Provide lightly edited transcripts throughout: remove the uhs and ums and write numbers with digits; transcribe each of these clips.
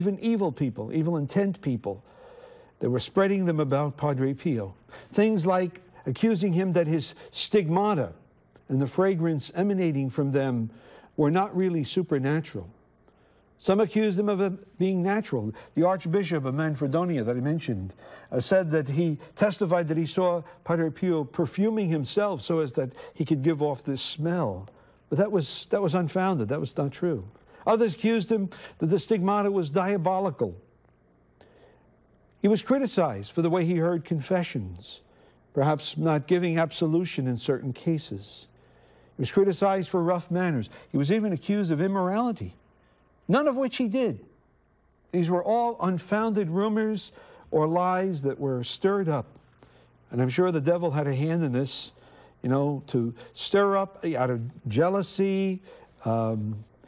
even evil people, evil intent people, that were spreading them about Padre Pio. Things like accusing him that his stigmata and the fragrance emanating from them were not really supernatural. Some accused him of it being natural. The Archbishop of Manfredonia that I mentioned said that he testified that he saw Padre Pio perfuming himself so as that he could give off this smell. But that was unfounded. That was not true. Others accused him that the stigmata was diabolical. He was criticized for the way he heard confessions, perhaps not giving absolution in certain cases. He was criticized for rough manners. He was even accused of immorality, none of which he did. These were all unfounded rumors or lies that were stirred up. And I'm sure the devil had a hand in this, to stir up out of jealousy, out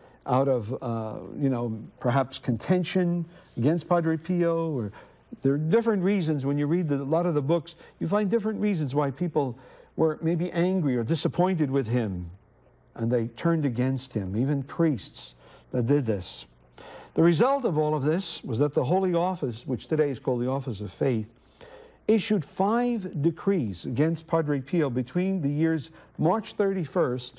of, perhaps contention against Padre Pio. Or there are different reasons. When you read a lot of the books, you find different reasons why people were maybe angry or disappointed with him, and they turned against him, even priests that did this. The result of all of this was that the Holy Office, which today is called the Office of Faith, issued 5 decrees against Padre Pio between the years March 31st,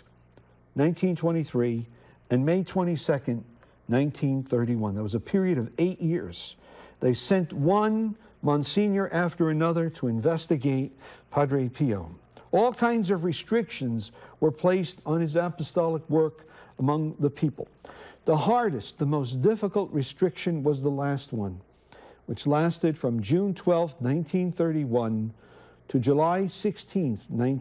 1923, and May 22nd, 1931. That was a period of 8 years. They sent one Monsignor after another to investigate Padre Pio. All kinds of restrictions were placed on his apostolic work among the people. The hardest, the most difficult restriction was the last one, which lasted from June 12, 1931 to July 16,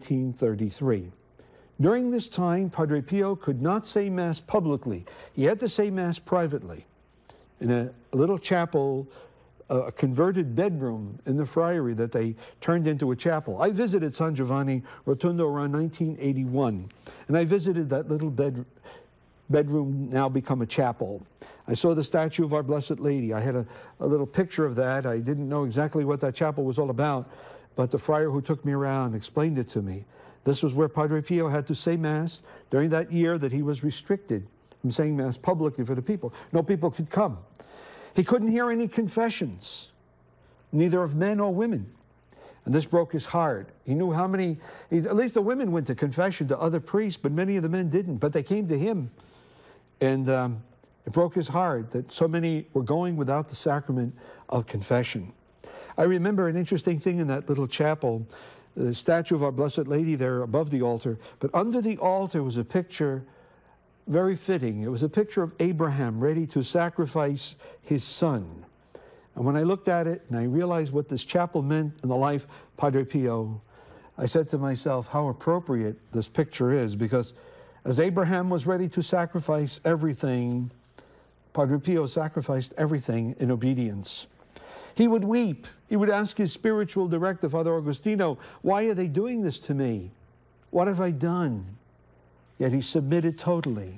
1933. During this time, Padre Pio could not say Mass publicly. He had to say Mass privately in a little chapel, a converted bedroom in the friary that they turned into a chapel. I visited San Giovanni Rotondo around 1981, and I visited that little bedroom, now become a chapel. I saw the statue of Our Blessed Lady. I had a little picture of that. I didn't know exactly what that chapel was all about, but the friar who took me around explained it to me. This was where Padre Pio had to say Mass during that year that he was restricted from saying Mass publicly for the people. No people could come. He couldn't hear any confessions, neither of men or women. And this broke his heart. He knew how many, at least the women went to confession to other priests, but many of the men didn't. But they came to him. And it broke his heart that so many were going without the sacrament of confession. I remember an interesting thing in that little chapel, the statue of Our Blessed Lady there above the altar, but under the altar was a picture very fitting. It was a picture of Abraham ready to sacrifice his son. And when I looked at it and I realized what this chapel meant in the life of Padre Pio, I said to myself, how appropriate this picture is, because as Abraham was ready to sacrifice everything, Padre Pio sacrificed everything in obedience. He would weep. He would ask his spiritual director, Father Agostino, why are they doing this to me? What have I done? Yet he submitted totally.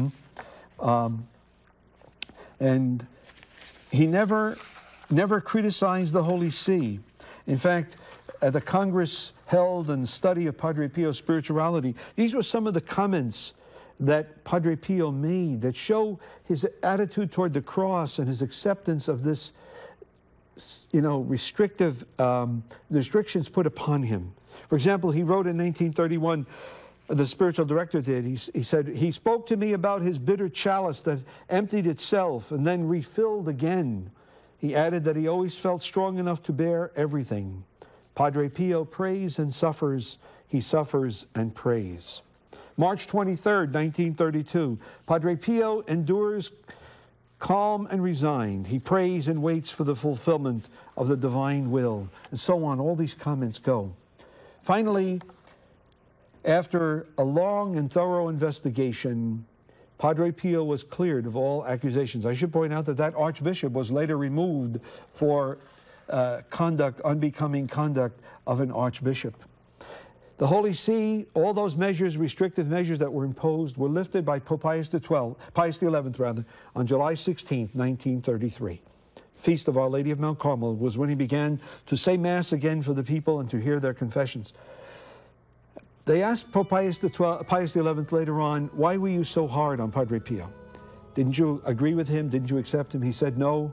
And he never criticized the Holy See. In fact, at the Congress held in study of Padre Pio's spirituality, these were some of the comments that Padre Pio made that show his attitude toward the cross and his acceptance of this, restrictions put upon him. For example, he wrote in 1931, the spiritual director did, he said, he spoke to me about his bitter chalice that emptied itself and then refilled again. He added that he always felt strong enough to bear everything. Padre Pio prays and suffers. He suffers and prays. March 23rd, 1932, Padre Pio endures calm and resigned. He prays and waits for the fulfillment of the divine will, and so on. All these comments go. Finally, after a long and thorough investigation, Padre Pio was cleared of all accusations. I should point out that that archbishop was later removed for unbecoming conduct of an archbishop. The Holy See, all those measures, restrictive measures that were imposed, were lifted by Pope Pius XI, on July 16, 1933. Feast of Our Lady of Mount Carmel was when he began to say Mass again for the people and to hear their confessions. They asked Pope Pius XI later on, why were you so hard on Padre Pio? Didn't you agree with him? Didn't you accept him? He said, no,